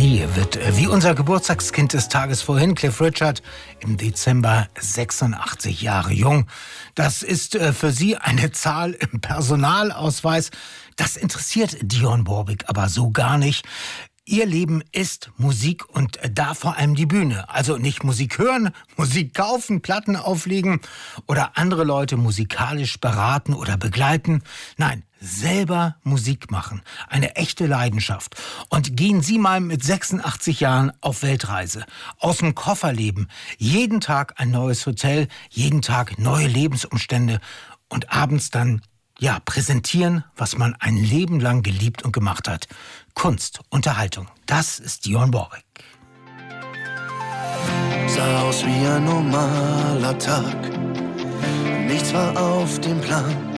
Sie wird wie unser Geburtstagskind des Tages vorhin, Cliff Richard, im Dezember 86 Jahre jung. Das ist für Sie eine Zahl im Personalausweis. Das interessiert Dionne Warwick aber so gar nicht. Ihr Leben ist Musik und da vor allem die Bühne. Also nicht Musik hören, Musik kaufen, Platten auflegen oder andere Leute musikalisch beraten oder begleiten. Nein, selber Musik machen. Eine echte Leidenschaft. Und gehen Sie mal mit 86 Jahren auf Weltreise. Aus dem Koffer leben. Jeden Tag ein neues Hotel, jeden Tag neue Lebensumstände und abends dann präsentieren, was man ein Leben lang geliebt und gemacht hat. Kunst, Unterhaltung, das ist Dionne Warwick. Sah aus wie ein normaler Tag, nichts war auf dem Plan.